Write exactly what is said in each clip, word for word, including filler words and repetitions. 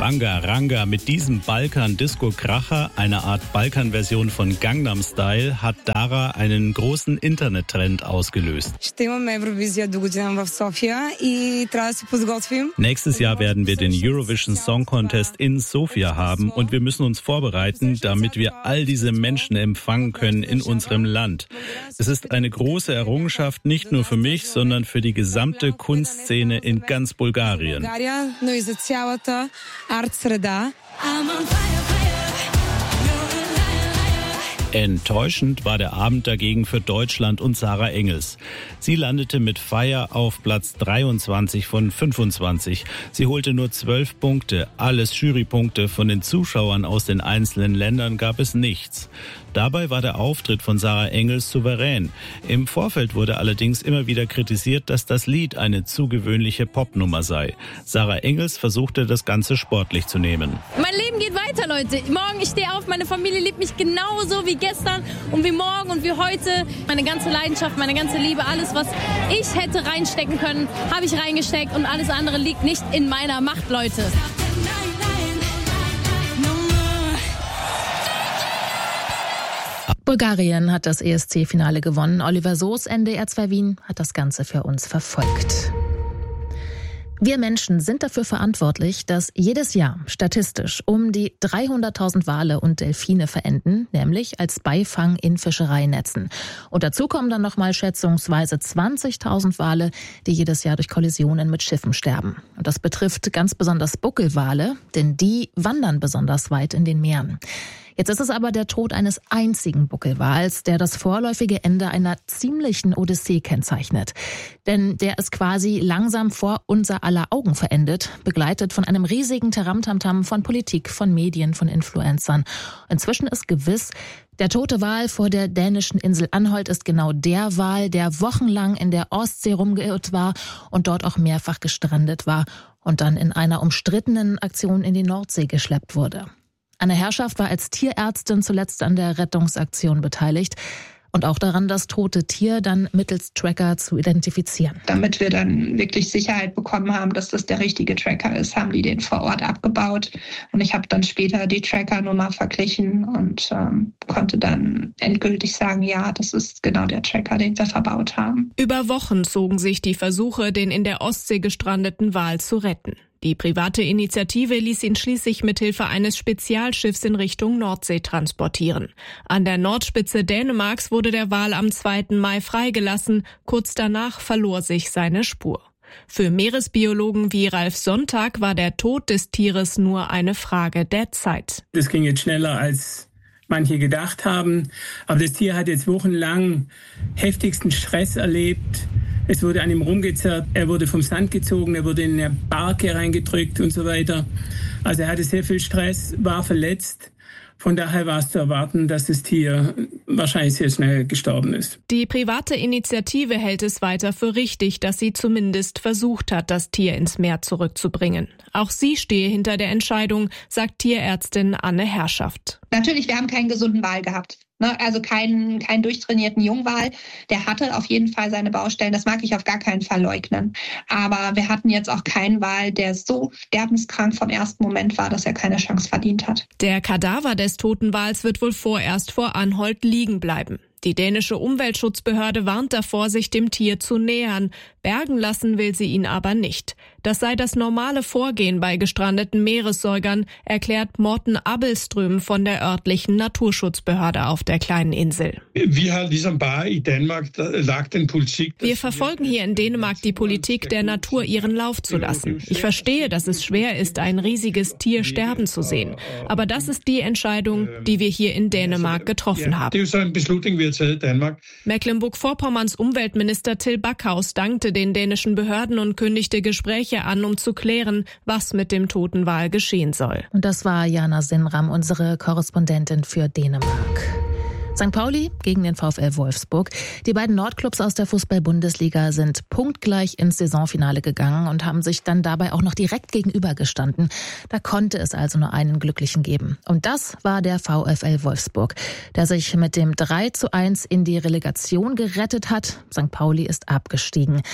Banga Ranga. Mit diesem Balkan-Disco-Kracher, einer Art Balkan-Version von Gangnam Style, hat Dara einen großen Internettrend ausgelöst. Nächstes Jahr werden wir den Eurovision Song Contest in Sofia haben und wir müssen uns vorbereiten, damit wir all diese Menschen empfangen können in unserem Land. Es ist eine große Errungenschaft, nicht nur für mich, sondern für die gesamte Kunstszene in ganz Bulgarien. Enttäuschend war der Abend dagegen für Deutschland und Sarah Engels. Sie landete mit Fire auf Platz dreiundzwanzig von fünfundzwanzig. Sie holte nur zwölf Punkte. Alles Jurypunkte. Von den Zuschauern aus den einzelnen Ländern gab es nichts. Dabei war der Auftritt von Sarah Engels souverän. Im Vorfeld wurde allerdings immer wieder kritisiert, dass das Lied eine zu gewöhnliche Popnummer sei. Sarah Engels versuchte, das Ganze sportlich zu nehmen. Mein Leben geht weiter, Leute. Morgen, ich stehe auf, meine Familie liebt mich genauso wie gestern und wie morgen und wie heute. Meine ganze Leidenschaft, meine ganze Liebe, alles, was ich hätte reinstecken können, habe ich reingesteckt und alles andere liegt nicht in meiner Macht, Leute. Bulgarien hat das E S C-Finale gewonnen. Oliver Soos, N D R zwei Wien, hat das Ganze für uns verfolgt. Wir Menschen sind dafür verantwortlich, dass jedes Jahr statistisch um die dreihunderttausend Wale und Delfine verenden, nämlich als Beifang in Fischereinetzen. Und dazu kommen dann nochmal schätzungsweise zwanzigtausend Wale, die jedes Jahr durch Kollisionen mit Schiffen sterben. Und das betrifft ganz besonders Buckelwale, denn die wandern besonders weit in den Meeren. Jetzt ist es aber der Tod eines einzigen Buckelwals, der das vorläufige Ende einer ziemlichen Odyssee kennzeichnet. Denn der ist quasi langsam vor unser aller Augen verendet, begleitet von einem riesigen Taramtamtam von Politik, von Medien, von Influencern. Inzwischen ist gewiss, der tote Wal vor der dänischen Insel Anholt ist genau der Wal, der wochenlang in der Ostsee rumgeirrt war und dort auch mehrfach gestrandet war und dann in einer umstrittenen Aktion in die Nordsee geschleppt wurde. Anne Herrschaft war als Tierärztin zuletzt an der Rettungsaktion beteiligt und auch daran, das tote Tier dann mittels Tracker zu identifizieren. Damit wir dann wirklich Sicherheit bekommen haben, dass das der richtige Tracker ist, haben die den vor Ort abgebaut. Und ich habe dann später die Trackernummer verglichen und ähm, konnte dann endgültig sagen, ja, das ist genau der Tracker, den wir verbaut haben. Über Wochen zogen sich die Versuche, den in der Ostsee gestrandeten Wal zu retten. Die private Initiative ließ ihn schließlich mithilfe eines Spezialschiffs in Richtung Nordsee transportieren. An der Nordspitze Dänemarks wurde der Wal am zweiten Mai freigelassen. Kurz danach verlor sich seine Spur. Für Meeresbiologen wie Ralf Sonntag war der Tod des Tieres nur eine Frage der Zeit. Das ging jetzt schneller, als manche gedacht haben. Aber das Tier hat jetzt wochenlang heftigsten Stress erlebt. Es wurde an ihm rumgezerrt, er wurde vom Sand gezogen, er wurde in eine Barke reingedrückt und so weiter. Also er hatte sehr viel Stress, war verletzt. Von daher war es zu erwarten, dass das Tier wahrscheinlich sehr schnell gestorben ist. Die private Initiative hält es weiter für richtig, dass sie zumindest versucht hat, das Tier ins Meer zurückzubringen. Auch sie stehe hinter der Entscheidung, sagt Tierärztin Anne Herrschaft. Natürlich, wir haben keinen gesunden Wal gehabt. Also keinen, keinen durchtrainierten Jungwal. Der hatte auf jeden Fall seine Baustellen. Das mag ich auf gar keinen Fall leugnen. Aber wir hatten jetzt auch keinen Wal, der so sterbenskrank vom ersten Moment war, dass er keine Chance verdient hat. Der Kadaver des toten Wals wird wohl vorerst vor Anholt liegen bleiben. Die dänische Umweltschutzbehörde warnt davor, sich dem Tier zu nähern. Bergen lassen will sie ihn aber nicht. Das sei das normale Vorgehen bei gestrandeten Meeressäugern, erklärt Morten Abelström von der örtlichen Naturschutzbehörde auf der kleinen Insel. Wir verfolgen hier in Dänemark die Politik, der Natur ihren Lauf zu lassen. Ich verstehe, dass es schwer ist, ein riesiges Tier sterben zu sehen. Aber das ist die Entscheidung, die wir hier in Dänemark getroffen haben. Mecklenburg-Vorpommerns Umweltminister Till Backhaus dankte den dänischen Behörden und kündigte Gespräche an, um zu klären, was mit dem toten Wal geschehen soll. Und das war Jana Sinram, unsere Korrespondentin für Dänemark. Sankt Pauli gegen den VfL Wolfsburg. Die beiden Nordclubs aus der Fußball-Bundesliga sind punktgleich ins Saisonfinale gegangen und haben sich dann dabei auch noch direkt gegenübergestanden. Da konnte es also nur einen Glücklichen geben. Und das war der VfL Wolfsburg, der sich mit dem drei zu eins in die Relegation gerettet hat. Sankt Pauli ist abgestiegen.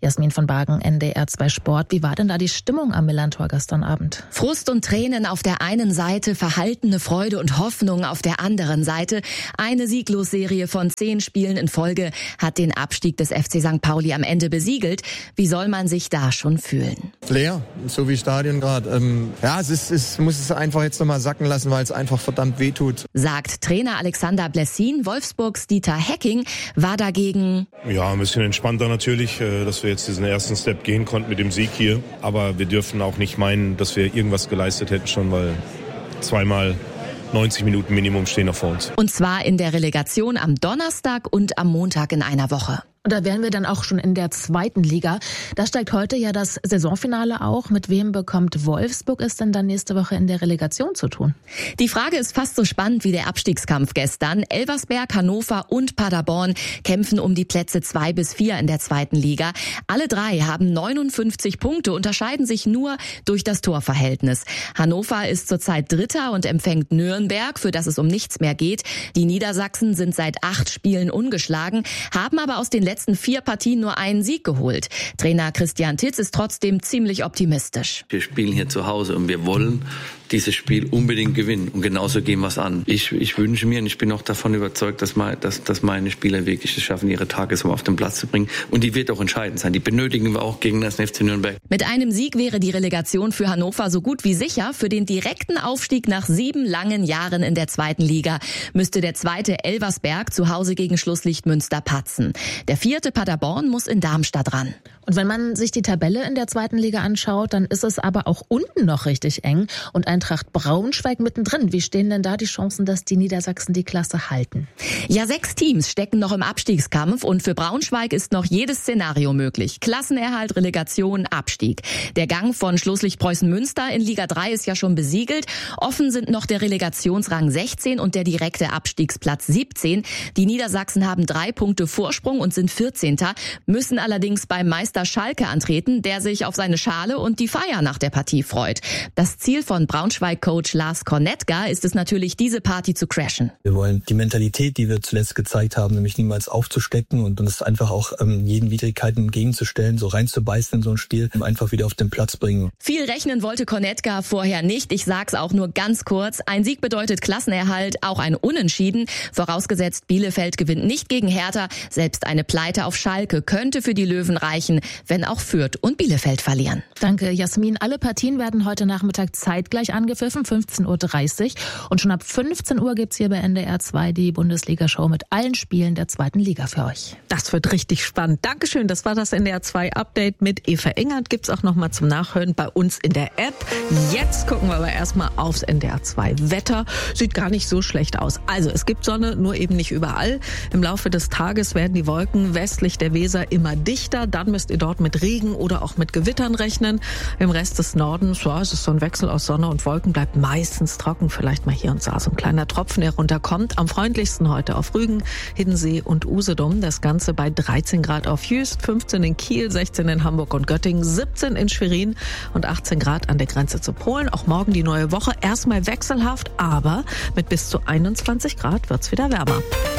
Jasmin von Bargen, N D R zwei Sport. Wie war denn da die Stimmung am Millerntor gestern Abend? Frust und Tränen auf der einen Seite, verhaltene Freude und Hoffnung auf der anderen Seite. Eine Sieglosserie von zehn Spielen in Folge hat den Abstieg des F C Sankt Pauli am Ende besiegelt. Wie soll man sich da schon fühlen? Leer, so wie Stadion gerade. Ähm, ja, es ist, es muss es einfach jetzt nochmal sacken lassen, weil es einfach verdammt wehtut. Sagt Trainer Alexander Blessin. Wolfsburgs Dieter Hecking war dagegen... Ja, ein bisschen entspannter natürlich, dass wir jetzt diesen ersten Step gehen konnten mit dem Sieg hier. Aber wir dürfen auch nicht meinen, dass wir irgendwas geleistet hätten schon, weil zweimal neunzig Minuten Minimum stehen noch vor uns. Und zwar in der Relegation am Donnerstag und am Montag in einer Woche. Und da wären wir dann auch schon in der zweiten Liga. Da steigt heute ja das Saisonfinale auch. Mit wem bekommt Wolfsburg es denn dann nächste Woche in der Relegation zu tun? Die Frage ist fast so spannend wie der Abstiegskampf gestern. Elversberg, Hannover und Paderborn kämpfen um die Plätze zwei bis vier in der zweiten Liga. Alle drei haben neunundfünfzig Punkte, unterscheiden sich nur durch das Torverhältnis. Hannover ist zurzeit Dritter und empfängt Nürnberg, für das es um nichts mehr geht. Die Niedersachsen sind seit acht Spielen ungeschlagen, haben aber aus den letzten letzten vier Partien nur einen Sieg geholt. Trainer Christian Titz ist trotzdem ziemlich optimistisch. Wir spielen hier zu Hause und wir wollen dieses Spiel unbedingt gewinnen. Und genauso gehen wir es an. Ich, ich wünsche mir und ich bin auch davon überzeugt, dass, mal, dass, dass meine Spieler wirklich es schaffen, ihre Tagesform auf den Platz zu bringen. Und die wird auch entscheidend sein. Die benötigen wir auch gegen das F C Nürnberg. Mit einem Sieg wäre die Relegation für Hannover so gut wie sicher. Für den direkten Aufstieg nach sieben langen Jahren in der zweiten Liga müsste der zweite Elversberg zu Hause gegen Schlusslicht Münster patzen. Der vierte Paderborn muss in Darmstadt ran. Und wenn man sich die Tabelle in der zweiten Liga anschaut, dann ist es aber auch unten noch richtig eng. Und Eintracht Braunschweig mittendrin. Wie stehen denn da die Chancen, dass die Niedersachsen die Klasse halten? Ja, sechs Teams stecken noch im Abstiegskampf und für Braunschweig ist noch jedes Szenario möglich. Klassenerhalt, Relegation, Abstieg. Der Gang von Schlusslicht Preußen Münster in Liga drei ist ja schon besiegelt. Offen sind noch der Relegationsrang sechzehn und der direkte Abstiegsplatz siebzehn. Die Niedersachsen haben drei Punkte Vorsprung und sind vierzehnter, müssen allerdings beim Meister Schalke antreten, der sich auf seine Schale und die Feier nach der Partie freut. Das Ziel von Braunschweig-Coach Lars Kornetka ist es natürlich, diese Party zu crashen. Wir wollen die Mentalität, die wir zuletzt gezeigt haben, nämlich niemals aufzustecken und uns einfach auch ähm, jeden Widrigkeiten entgegenzustellen, so reinzubeißen in so ein Spiel, einfach wieder auf den Platz bringen. Viel rechnen wollte Kornetka vorher nicht. Ich sag's auch nur ganz kurz. Ein Sieg bedeutet Klassenerhalt, auch ein Unentschieden. Vorausgesetzt, Bielefeld gewinnt nicht gegen Hertha. Selbst eine Pleite auf Schalke könnte für die Löwen reichen, wenn auch Fürth und Bielefeld verlieren. Danke, Jasmin. Alle Partien werden heute Nachmittag zeitgleich angepfiffen, fünfzehn Uhr dreißig. Und schon ab fünfzehn Uhr gibt's hier bei N D R zwei die Bundesliga-Show mit allen Spielen der zweiten Liga für euch. Das wird richtig spannend. Dankeschön. Das war das N D R zwei Update mit Eva Engert. Gibt's auch noch mal zum Nachhören bei uns in der App. Jetzt gucken wir aber erstmal aufs N D R zwei Wetter. Sieht gar nicht so schlecht aus. Also es gibt Sonne, nur eben nicht überall. Im Laufe des Tages werden die Wolken westlich der Weser immer dichter. Dann müsst ihr dort mit Regen oder auch mit Gewittern rechnen. Im Rest des Nordens, ja, es ist so ein Wechsel aus Sonne und Wolken, bleibt meistens trocken. Vielleicht mal hier und da so ein kleiner Tropfen, der runterkommt. Am freundlichsten heute auf Rügen, Hiddensee und Usedom. Das Ganze bei dreizehn Grad auf Jüst, fünfzehn in Kiel, sechzehn in Hamburg und Göttingen, siebzehn in Schwerin und achtzehn Grad an der Grenze zu Polen. Auch morgen die neue Woche. Erstmal wechselhaft, aber mit bis zu einundzwanzig Grad wird's wieder wärmer.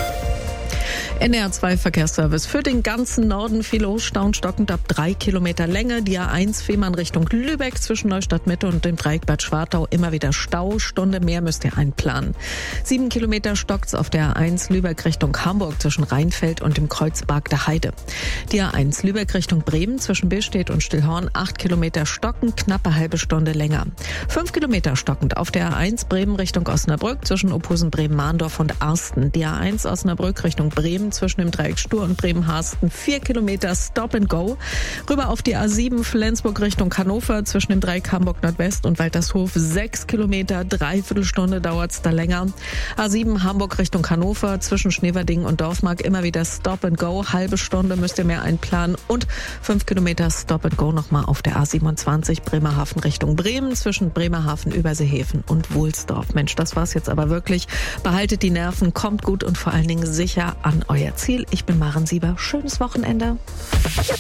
N D R zwei Verkehrsservice für den ganzen Norden viel Hochstau stockend ab drei Kilometer Länge. Die A eins Fehmarn Richtung Lübeck zwischen Neustadt Mitte und dem Dreieck Bad Schwartau immer wieder Stau. Stunde mehr müsst ihr einplanen. Sieben Kilometer stockt's auf der A eins Lübeck Richtung Hamburg zwischen Rheinfeld und dem Kreuzberg der Heide. Die A eins Lübeck Richtung Bremen zwischen Billstedt und Stillhorn acht Kilometer stockend, knappe halbe Stunde länger. Fünf Kilometer stockend auf der A eins Bremen Richtung Osnabrück zwischen Ophusen Bremen-Mahndorf und Arsten. Die A eins Osnabrück Richtung Bremen zwischen dem Dreieck Stur und Bremen-Harsten vier Kilometer Stop and Go. Rüber auf die A sieben Flensburg Richtung Hannover zwischen dem Dreieck Hamburg Nordwest und Waltershof sechs Kilometer, dreiviertel Stunde dauert's da länger. A sieben Hamburg Richtung Hannover zwischen Schneverding und Dorfmark immer wieder Stop and Go, halbe Stunde müsst ihr mehr einplanen und fünf Kilometer Stop and Go nochmal auf der A siebenundzwanzig Bremerhaven Richtung Bremen zwischen Bremerhaven, Überseehafen und Wohlsdorf. Mensch, das war's jetzt aber wirklich. Behaltet die Nerven, kommt gut und vor allen Dingen sicher an euer Ziel. Ich bin Maren Sieber. Schönes Wochenende.